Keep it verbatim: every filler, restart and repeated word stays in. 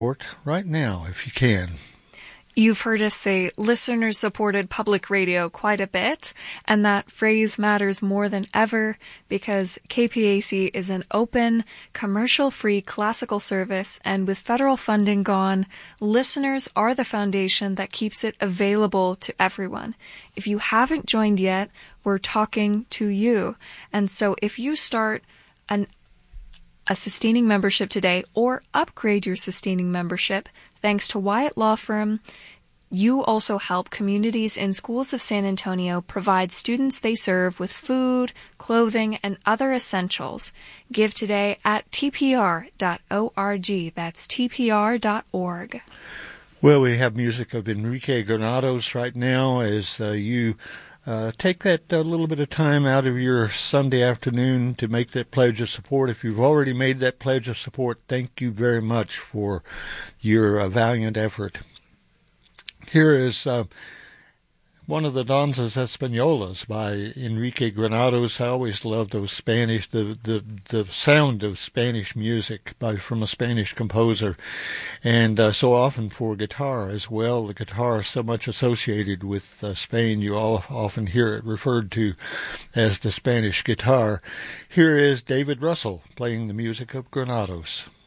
right now if you can. You've heard us say listener-supported public radio quite a bit, and that phrase matters more than ever because K P A C is an open, commercial-free classical service, and with federal funding gone, listeners are the foundation that keeps it available to everyone. If you haven't joined yet, we're talking to you. And so if you start an a sustaining membership today or upgrade your sustaining membership, thanks to Wyatt Law Firm, you also help communities in schools of San Antonio provide students they serve with food, clothing, and other essentials. Give today at T P R dot org. That's T P R dot org. Well, we have music of Enrique Granados right now as uh, you Uh, take that uh, little bit of time out of your Sunday afternoon to make that pledge of support. If you've already made that pledge of support, thank you very much for your uh, valiant effort. Here is uh, one of the Danzas Españolas by Enrique Granados. I always love those Spanish, the, the, the sound of Spanish music by from a Spanish composer, and uh, so often for guitar as well. The guitar is so much associated with uh, Spain. You all often hear it referred to as the Spanish guitar. Here is David Russell playing the music of Granados.